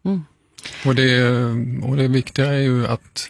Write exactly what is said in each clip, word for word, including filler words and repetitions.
Mm. Och, det, och det viktiga är ju att,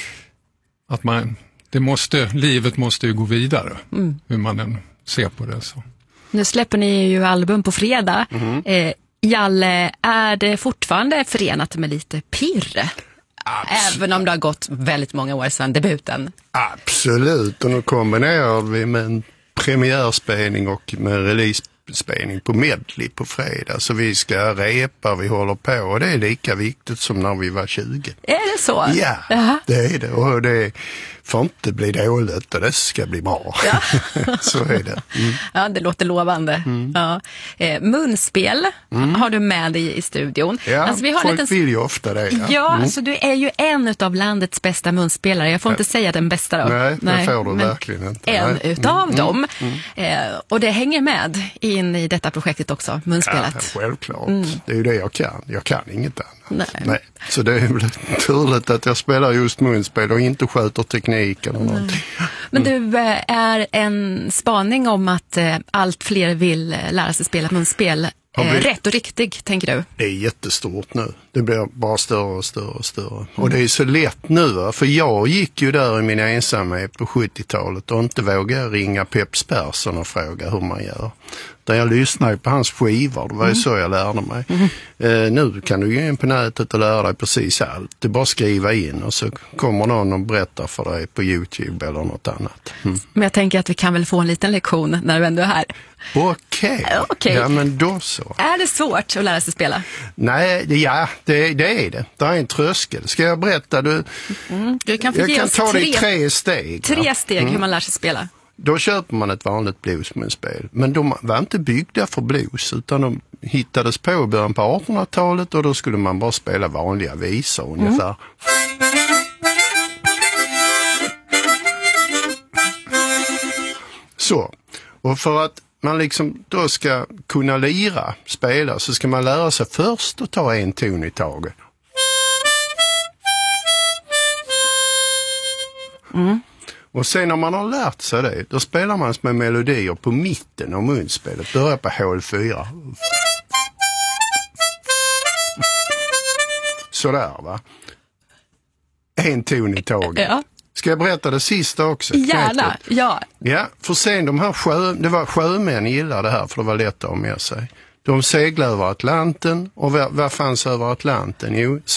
att man, det måste, livet måste ju gå vidare, mm. hur man än ser på det. Så. Nu släpper ni ju album på fredag. Mm. Eh, Jalle, är det fortfarande förenat med lite pirr? Absolut. Även om det har gått väldigt många år sedan debuten. Absolut, och nu kombinerar vi med en premiärspelning och med release-spelning på medley på fredag. Så vi ska repa, vi håller på, och det är lika viktigt som när vi var tjugo. Är det så? Ja, uh-huh. det är det. Och det får inte bli dåligt och det ska bli bra. Ja. Så är det. Mm. Ja, det låter lovande. Mm. Ja. Eh, munspel mm. har du med dig i studion. Ja, alltså, vi har folk liten... vill ju ofta det. Ja, ja mm. alltså, du är ju en av landets bästa munspelare. Jag får ja. inte säga den bästa då. Nej, Nej det får du verkligen inte. En Nej. utav mm. dem. Mm. Eh, och det hänger med in i detta projektet också, munspelet. Ja, självklart. Mm. Det är ju det jag kan. Jag kan inget annat. Nej. Nej. Så det är väl turligt att jag spelar just munspel och inte sköter teknik eller någonting. Men du, är en spaning om att allt fler vill lära sig spela munspel blivit... rätt och riktig, tänker du? Det är jättestort nu. Det blir bara större och större och större. Mm. Och det är så lätt nu, för jag gick ju där i min ensamhet på sjuttiotalet och inte vågade ringa Peps Persson och fråga hur man gör. Där jag lyssnade på hans skivor, det var ju mm. så jag lärde mig. Mm. Eh, nu kan du gå in på nätet och lära dig precis allt. Det är bara skriva in och så kommer någon och berättar för dig på YouTube eller något annat. Mm. Men jag tänker att vi kan väl få en liten lektion när du ändå är här. Okej, okay. okay. Ja men då så. Är det svårt att lära sig spela? Nej, det, ja det, det är det. Det är en tröskel. Ska jag berätta? Du, mm. du kan få jag ge kan oss ta tre, det i tre steg. Tre steg mm. hur man lär sig spela. Då köper man ett vanligt bluesmunspel. Men de var inte byggda för blues utan de hittades på i början på artonhundratalet och då skulle man bara spela vanliga visor mm. ungefär. Så. Och för att man liksom då ska kunna lira, spela, så ska man lära sig först att ta en ton i taget. Mm. Och sen när man har lärt sig det, då spelar man med melodier på mitten av munspelet. Börjar på hål fyra. Sådär va. En ton i taget. Ja. Ska jag berätta det sista också? Gärna, ja. Ja, för sen de här sjö, det var sjömän gillade det här för det var lätt att ha med sig. De seglade över Atlanten och vad, vad fanns över Atlanten? Jo,